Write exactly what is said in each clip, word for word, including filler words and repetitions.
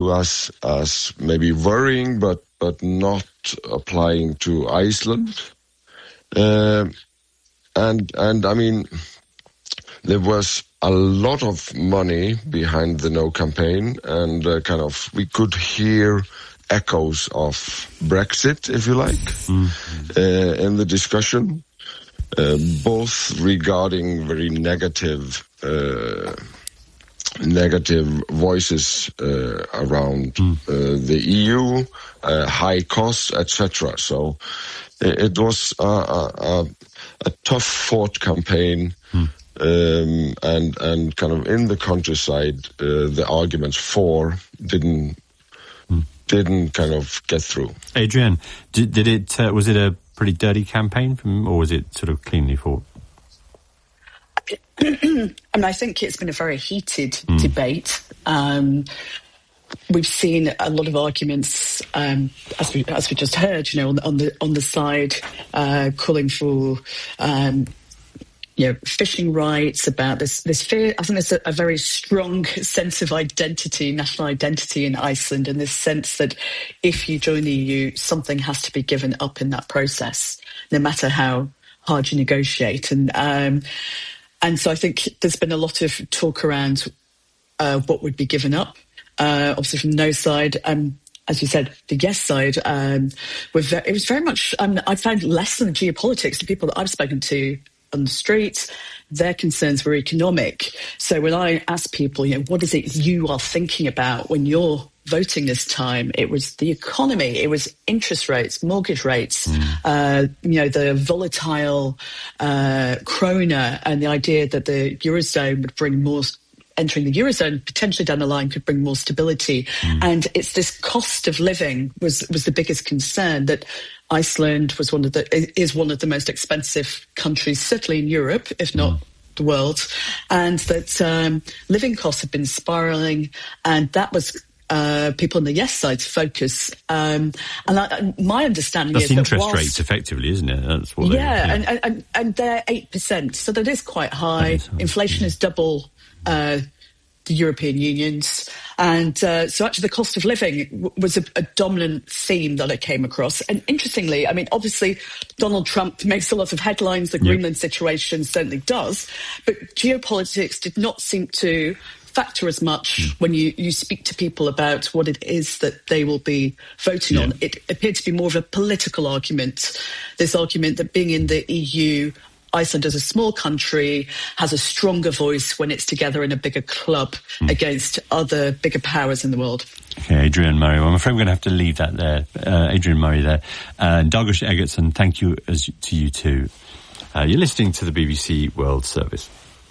as as maybe worrying, but but not applying to Iceland. Uh, and and I mean, there was a lot of money behind the No campaign, and uh, kind of we could hear echoes of Brexit, if you like, mm-hmm. uh, in the discussion, uh, both regarding very negative uh, negative voices uh, around mm. uh, the E U, uh, high costs, et cetera. So it, it was a, a, a tough fought campaign. Mm. Um, and and kind of in the countryside, uh, the arguments for didn't mm. didn't kind of get through. Adrian, did, did it uh, was it a pretty dirty campaign from, or was it sort of cleanly fought? I mean, I think it's been a very heated mm. debate. Um, we've seen a lot of arguments, um, as we as we just heard, you know, on, on the on the side uh, calling for. Um, You know, fishing rights, about this, this fear. I think there's a, a very strong sense of identity, national identity in Iceland, and this sense that if you join the E U, something has to be given up in that process, no matter how hard you negotiate. And um, and so I think there's been a lot of talk around uh, what would be given up. Uh, obviously, from the no side, um, as you said, the yes side, um, were very, it was very much. Um, I found less than geopolitics. The people that I've spoken to on the streets, their concerns were economic. So when I asked people, you know, what is it you are thinking about when you're voting this time, it was the economy, it was interest rates, mortgage rates, mm. uh, you know, the volatile uh, krona, and the idea that the Eurozone would bring more, entering the Eurozone potentially down the line could bring more stability. Mm. And it's this cost of living was, was the biggest concern, that Iceland was one of the, is one of the most expensive countries, certainly in Europe, if not mm. the world, and that um, living costs have been spiralling, and that was uh, people on the yes side's focus. Um, and I, my understanding That's is that interest whilst, rates, effectively, isn't it? That's what. Yeah, yeah. And, and and they're eight percent, so that is quite high. Is, Inflation yeah. is double uh, the European Union's. And uh, so actually the cost of living w- was a, a dominant theme that I came across. And interestingly, I mean, obviously Donald Trump makes a lot of headlines. The yep. Greenland situation certainly does. But geopolitics did not seem to factor as much mm. when you, you speak to people about what it is that they will be voting yeah. on. It appeared to be more of a political argument. This argument that being in the E U, Iceland as a small country has a stronger voice when it's together in a bigger club mm. against other bigger powers in the world. Okay, Adrian Murray. Well, I'm afraid we're going to have to leave that there. Uh, Adrian Murray there. Uh, Douglas Eggertson, thank you as to you too. Uh, you're listening to the B B C World Service.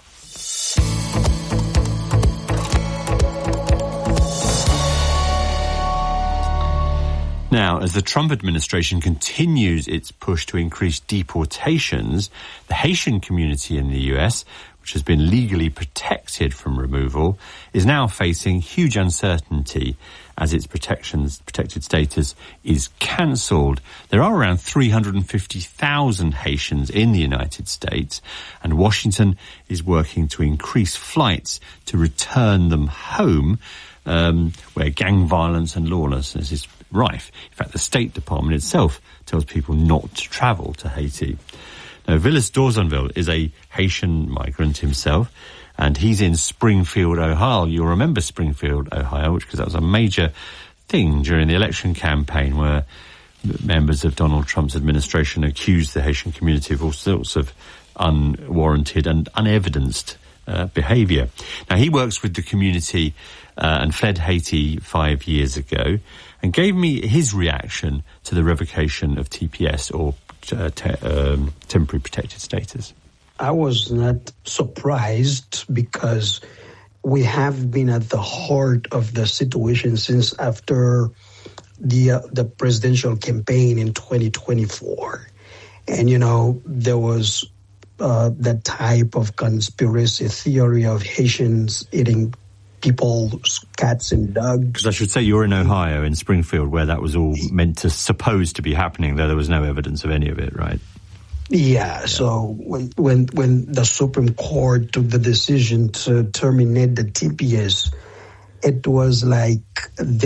Now, as the Trump administration continues its push to increase deportations, the Haitian community in the U S, which has been legally protected from removal, is now facing huge uncertainty as its protections, protected status is cancelled. There are around three hundred fifty thousand Haitians in the United States, and Washington is working to increase flights to return them home, um, where gang violence and lawlessness is rife. In fact, the State Department itself tells people not to travel to Haiti. Now, Villas Dorzonville is a Haitian migrant himself, and he's in Springfield, Ohio. You'll remember Springfield, Ohio, which because that was a major thing during the election campaign, where members of Donald Trump's administration accused the Haitian community of all sorts of unwarranted and unevidenced uh, behaviour. Now, he works with the community uh, and fled Haiti five years ago, and gave me his reaction to the revocation of T P S, or uh, te- um, temporary protected status. I was not surprised because we have been at the heart of the situation since after the uh, the presidential campaign in twenty twenty-four. And, you know, there was uh, that type of conspiracy theory of Haitians eating people, cats and dogs. Because I should say you're in Ohio, in Springfield, where that was all meant to, supposed to be happening, though there was no evidence of any of it, right? Yeah, yeah. So when, when, when the Supreme Court took the decision to terminate the T P S, it was like